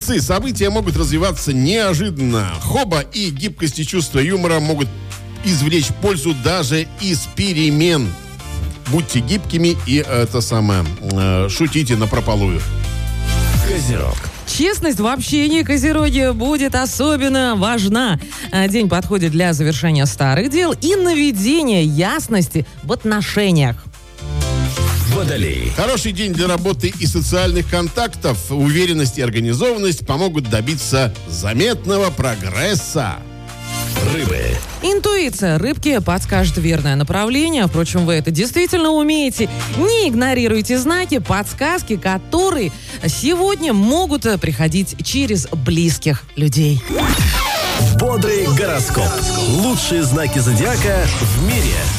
Весы. События могут развиваться неожиданно. Хоба и гибкость и чувство юмора могут извлечь пользу даже из перемен. Будьте гибкими и шутите напропалую. Козерог. Честность в общении, козероги, будет особенно важна. День подходит для завершения старых дел и наведения ясности в отношениях. Водолей. Хороший день для работы и социальных контактов. Уверенность и организованность помогут добиться заметного прогресса. Рыбы. Интуиция рыбки подскажет верное направление. Впрочем, вы это действительно умеете. Не игнорируйте знаки, подсказки, которые сегодня могут приходить через близких людей. Бодрый гороскоп. Лучшие знаки зодиака в мире.